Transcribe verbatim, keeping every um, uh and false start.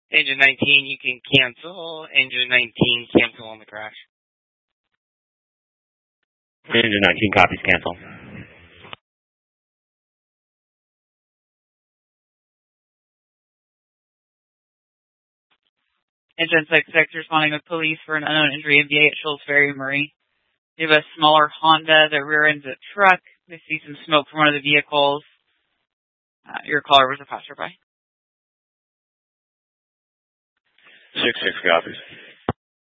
Engine nineteen, you can cancel. Engine nineteen, cancel on the crash. Engine nineteen copies, cancel. Engine six six, responding with police for an unknown injury of V eight at Shoals Ferry, Murray. We have a smaller Honda that rear ends a truck. We see some smoke from one of the vehicles. Uh, your caller was a passerby. six six copies.